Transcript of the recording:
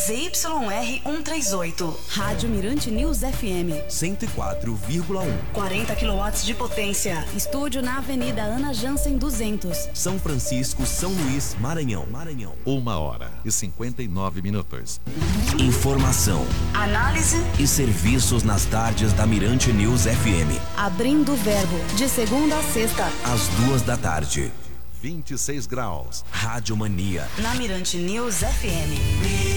ZYR 138. Rádio Mirante News FM 104,1. 40 kW de potência. Estúdio na Avenida Ana Jansen 200. São Francisco, São Luís, Maranhão. 1h59. Informação, Análise e serviços nas tardes da Mirante News FM. Abrindo o Verbo, de segunda a sexta, Às 2 da tarde. 26 graus. Rádio Mania. na Mirante News FM.